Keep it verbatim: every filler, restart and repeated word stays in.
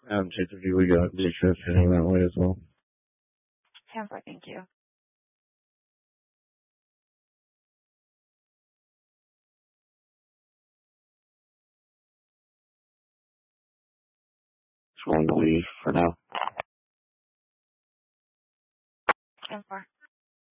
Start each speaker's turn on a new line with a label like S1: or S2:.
S1: Um, typically we got day shift heading that way as well.
S2: ten four, thank you.
S1: Just going to leave for now.
S2: ten four.